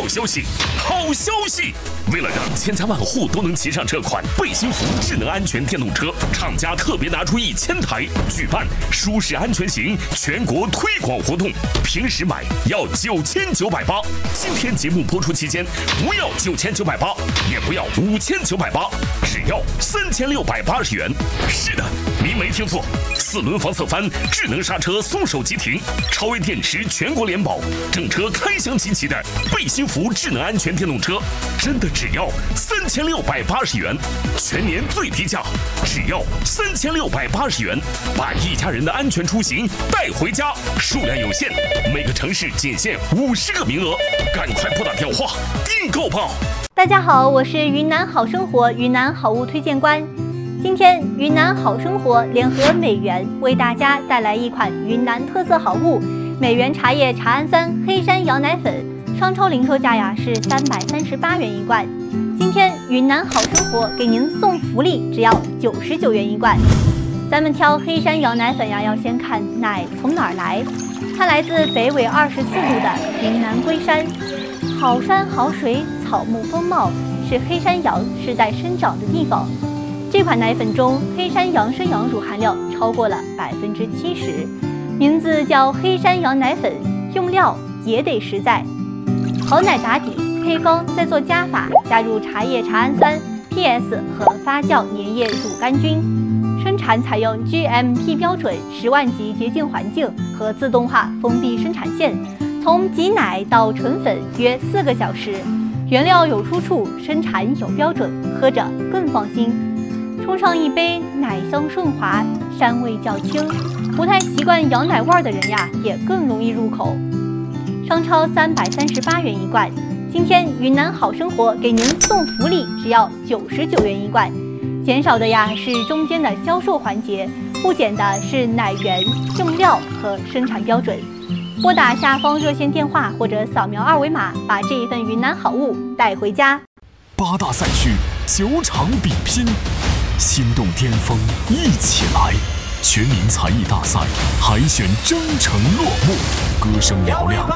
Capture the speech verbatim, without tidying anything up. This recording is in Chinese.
好消息，好消息！为了让千家万户都能骑上这款贝辛福智能安全电动车，厂家特别拿出一千台，举办舒适安全行全国推广活动。平时买要九千九百八，今天节目播出期间不要九千九百八，也不要五千九百八，只要三千六百八十元。是的，您没听错，四轮防侧翻、智能刹车、松手急停、超微电池全国联保，整车开箱集齐的贝辛福智能安全电动车，真的只要三千六百八十元，全年最低价，只要三千六百八十元，把一家人的安全出行带回家。数量有限，每个城市仅限五十个名额，赶快拨打电话订购吧！ 大家好，我是云南好生活云南好物推荐官。今天云南好生活联合美源为大家带来一款云南特色好物——美源茶叶茶氨酸黑山羊奶粉，商超零售价呀是三百三十八元一罐。今天云南好生活给您送福利，只要九十九元一罐。咱们挑黑山羊奶粉呀，要先看奶从哪儿来，它来自北纬二十四度的云南龟山，好山好水，草木丰茂，是黑山羊世代生长的地方。这款奶粉中黑山羊生羊乳含量超过了百分之七十，名字叫黑山羊奶粉，用料也得实在。好奶打底，配方再做加法，加入茶叶茶氨酸、P S 和发酵粘液乳杆菌。生产采用 G M P 标准十万级洁净环境和自动化封闭生产线，从挤奶到纯粉约四个小时。原料有出处，生产有标准，喝着更放心。冲上一杯，奶香顺滑，膻味较轻，不太习惯羊奶味的人呀，也更容易入口。商超三百三十八元一罐，今天云南好生活给您送福利，只要九十九元一罐。减少的呀是中间的销售环节，不减的是奶源、用料和生产标准。拨打下方热线电话或者扫描二维码，把这一份云南好物带回家。 八大赛区，九场比拼，心动巅峰一起来！全民才艺大赛海选征程落幕，歌声嘹亮，